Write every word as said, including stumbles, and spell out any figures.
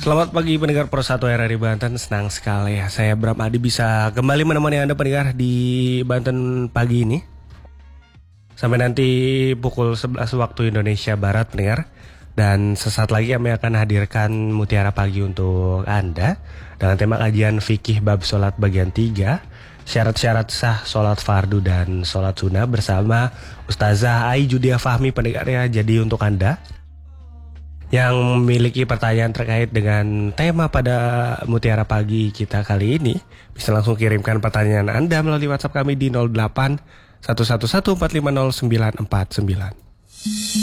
Selamat pagi pendengar Pro satu R R I Banten, senang sekali ya saya Bram Adi bisa kembali menemani Anda pendengar di Banten pagi ini. Sampai nanti pukul sebelas waktu Indonesia Barat pendengar. Dan sesaat lagi kami akan hadirkan Mutiara Pagi untuk Anda dengan tema kajian fikih bab sholat bagian tiga, syarat-syarat sah sholat fardu dan sholat sunnah bersama Ustazah Ai Judia Fahmi pendengar ya. Jadi untuk Anda yang memiliki pertanyaan terkait dengan tema pada Mutiara Pagi kita kali ini, bisa langsung kirimkan pertanyaan Anda melalui WhatsApp kami di nol delapan satu satu satu empat lima nol sembilan empat sembilan.